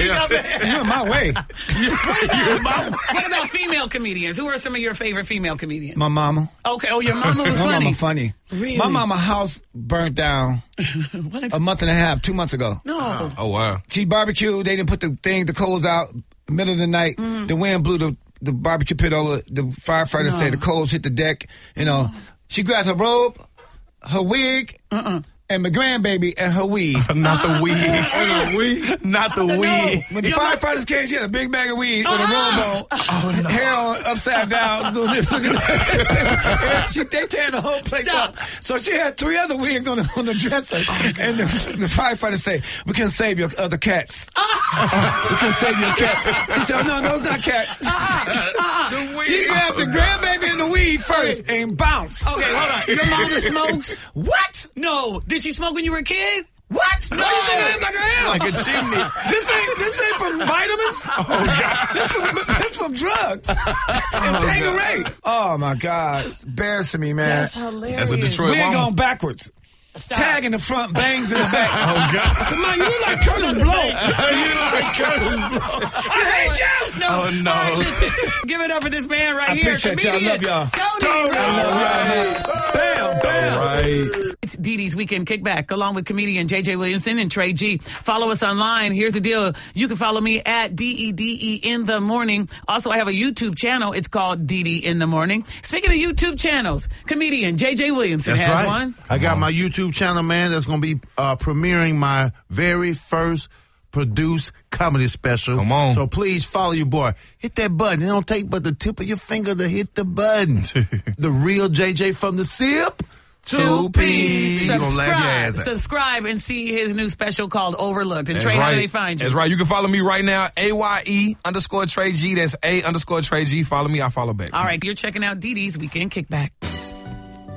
You're in my way. What about female comedians? Who are some of your favorite female comedians? My mama. Okay. Oh, your mama was My funny. mama funny. Really? My mama house burnt down a month and a half, 2 months ago. No. Oh, wow. She barbecued. They didn't put the coals out middle of the night. The wind blew the barbecue pit over. The firefighters say the coals hit the deck. You know, she grabbed her robe, her wig, and my grandbaby and her weed. Not the weed. Not the weed. When the firefighters came, she had a big bag of weed with a robe on, hair on, upside down. Doing this, looking they tearing the whole place up. So she had 3 other wigs on the dresser. And the firefighters say, we can save your other cats. We can save your cats. She said, no, those not cats. She grabbed the grandbaby and the weed first and bounced. Okay, hold on. Your mama smokes? What? No. Did she smoke when you were a kid? What? No, you think I am like I am? Like a chimney. This ain't from vitamins. Oh, God. This from drugs. And Tanqueray. Oh, my God. It's embarrassing me, man. That's hilarious. That's a Detroit We ain't woman. going backwards. Stop. Tag in the front, bangs in the back. Oh, God. So, man, you look like Curtis Blow. You like Curtis Blow. I hate you. No. Oh, no. All right, listen. Give it up for this man right I here. appreciate y'all. I Comedian love y'all. Tony. I love y'all. Bam, bam. All right. It's Dee Dee's Weekend Kickback, along with comedian JJ Williamson and Trey G. Follow us online. Here's the deal. You can follow me at DEDE in the morning. Also, I have a YouTube channel. It's called Dee Dee in the morning. Speaking of YouTube channels, comedian JJ Williamson That's has right. one. I got my YouTube channel, man, that's going to be premiering my very first produced comedy special. Come on. So please follow your boy. Hit that button. It don't take but the tip of your finger to hit the button. The real JJ from the SIP. 2P. You gonna laugh your ass out. Subscribe and see his new special called Overlooked. And That's Trey, how do right. they find you? That's right. You can follow me right now. AYE_Trey G. That's A_Trey G. Follow me. I follow back. All right, you're checking out Dee Dee's Weekend Kickback.